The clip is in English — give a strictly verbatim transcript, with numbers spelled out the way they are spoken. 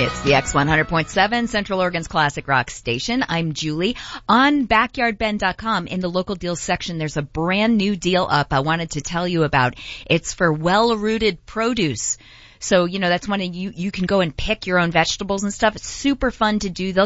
It's the X one hundred point seven Central Oregon's classic rock station. I'm Julie. On backyard ben dot com, in the local deals section, there's a brand new deal up I wanted to tell you about. It's for well-rooted produce. So, you know, that's when you, you can go and pick your own vegetables and stuff. It's super fun to do. They'll